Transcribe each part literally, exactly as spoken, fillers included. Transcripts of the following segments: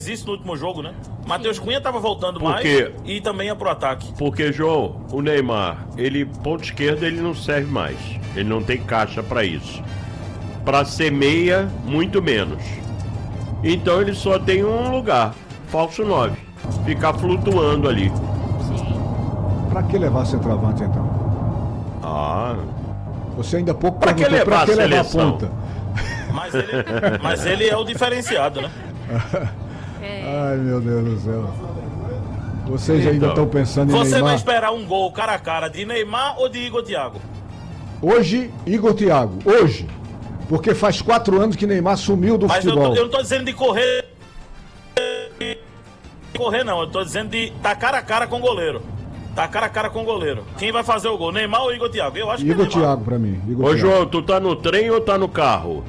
Isso no último jogo, né? Matheus Cunha tava voltando Porque, mais e também ia pro ataque. Porque, João, o Neymar, ele, ponto esquerdo, ele não serve mais. Ele não tem caixa pra isso. Pra ser meia, muito menos. Então ele só tem um lugar, falso nove. Ficar flutuando ali. Sim. Pra que levar centroavante, então? Ah, Você ainda há pouco Pra que perguntou levar pra que a levar a seleção? ponta. Mas ele, mas ele é o diferenciado, né? É. Ai, meu Deus do céu. Vocês ainda Então. estão pensando em Você vai Neymar? esperar um gol cara a cara de Neymar ou de Igor Thiago? Hoje, Igor Thiago. Hoje. Porque faz quatro anos que Neymar sumiu do Mas eu, futebol. tô, eu não tô dizendo de correr. De correr, não. Eu tô dizendo de tá cara a cara com o goleiro. Tá cara a cara com o goleiro. Quem vai fazer o gol? Neymar ou Igor Thiago? Eu acho que Igor é Neymar. Thiago pra mim. Igor ô Thiago. João, tu tá no trem ou tá no carro?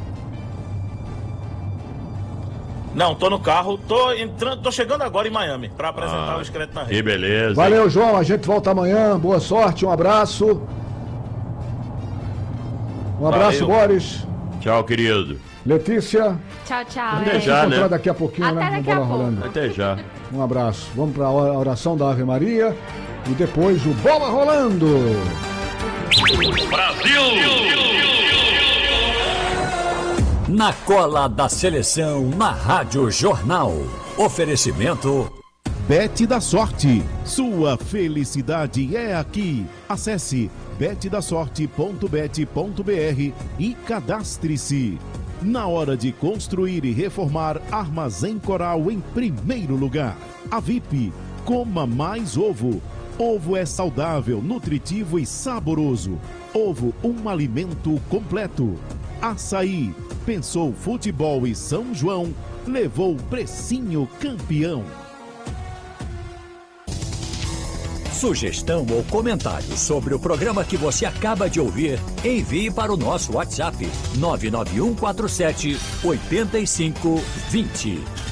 Não, tô no carro. Tô, entrando, tô chegando agora em Miami pra apresentar Ah, o Escreto na Que Rede. beleza. Valeu, João. A gente volta amanhã. Boa sorte. Um abraço. Um abraço, Valeu. Boris. Tchau, querido. Letícia. Tchau, tchau. A gente Até vai se já, encontrar né? daqui a pouquinho, Até né? No daqui a Bola pouco. Rolando. Até já. Um abraço. Vamos para a oração da Ave Maria e depois o Bola Rolando. Na cola da seleção, na Rádio Jornal. Oferecimento Bet da Sorte. Sua felicidade é aqui. Acesse bet da sorte ponto bet ponto br e cadastre-se. Na hora de construir e reformar, Armazém Coral em primeiro lugar. A V I P, coma mais ovo. Ovo é saudável, nutritivo e saboroso. Ovo, um alimento completo. Açaí, pensou futebol e São João, levou precinho campeão. Sugestão ou comentário sobre o programa que você acaba de ouvir, envie para o nosso WhatsApp nove nove um quatro sete oito cinco dois zero.